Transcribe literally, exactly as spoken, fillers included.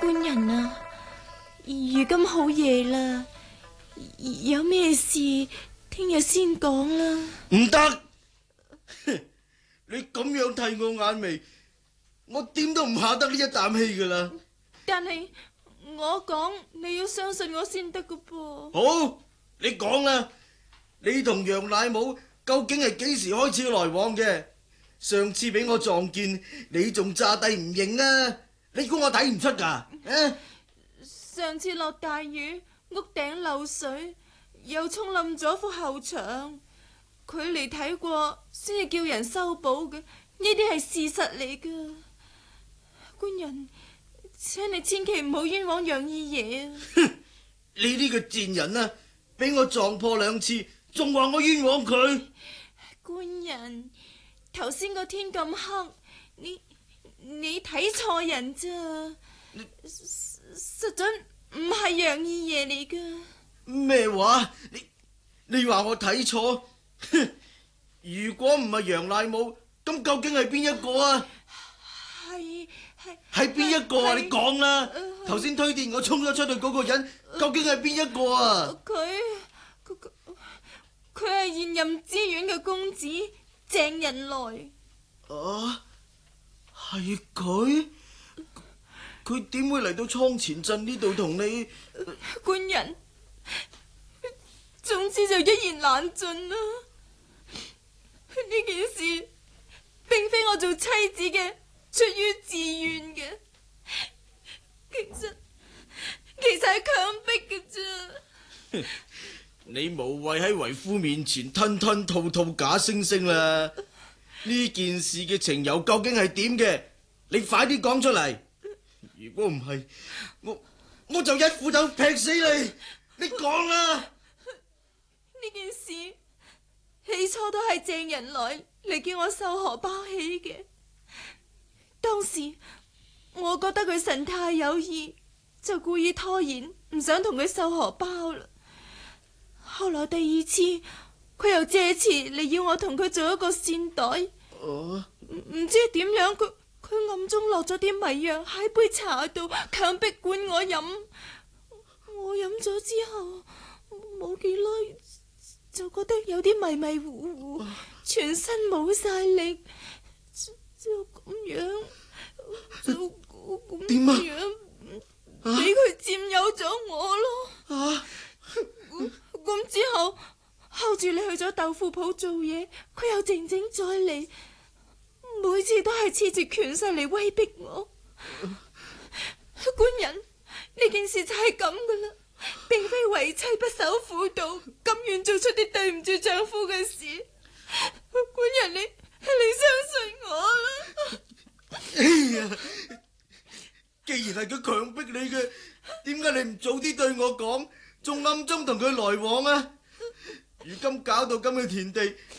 官人啊，如今好夜啦，有咩事聽日先講啦。 唔得，你咁樣替我眼眉，我點都唔下得呢一啖氣噶啦。 但係我講你要相信我先得噶噃。 好，你講啦，你同楊乃武究竟係幾時開始來往嘅？上次俾我撞見，你仲詐帝唔認啊？你估我睇唔出噶？啊！ 上次落大雨，屋頂漏水，又沖冧咗幅後牆，佢嚟睇過，先至叫人修補嘅，呢啲係事實嚟噶。官人，請你千祈唔好冤枉楊二爺啊！ 哼！你呢個賤人啊，俾我撞破兩次，仲話我冤枉佢？ 官人，頭先個天咁黑，你你睇錯人咋？實實在唔係楊二爺嚟噶。 咩話？你你話我睇錯？哼！如果唔係楊乃武，咁究竟係邊一個啊？ 係係係邊一個啊？ 係你講啦！頭先推電我衝咗出去嗰個人，究竟係邊一個啊？ 佢佢佢佢係現任知縣嘅公子鄭仁來。 啊，係佢？佢點會嚟到倉前鎮呢度同你？ 官人，總之就一言難盡啦。呢件事並非我做妻子嘅出於自願嘅，其實其實係強迫嘅啫。 你無謂喺為夫面前吞吞吐吐假惺惺啦！呢件事嘅情由究竟係點嘅？你快啲講出嚟！如果唔係，我我就一斧頭劈死你！你講啦！ 呢件事起初都係鄭仁來嚟叫我收荷包起嘅。當時我覺得佢神態有異，就故意拖延，唔想同佢收荷包啦。後來第二次，佢又借詞嚟要我同佢做一個線袋。 哦， 唔唔知點樣，佢佢暗中落咗啲迷藥喺杯茶度，強迫灌我飲。我飲咗之後，冇幾耐就覺得有啲迷迷糊糊，全身冇晒力，就就咁樣，就咁點啊？ 俾佢佔有咗我咯。 啊！ 咁之後，後住你去咗豆腐鋪做嘢，佢又靜靜再嚟，每次都係恃住權勢嚟威逼我。官人，呢件事就係咁噶啦，並非為妻不守婦道，甘願做出啲對唔住丈夫嘅事。官人，你你相信我啦。 哎呀，既然係佢強迫你嘅，點解你唔早啲對我講，仲暗中同佢來往啊？如今搞到咁嘅田地，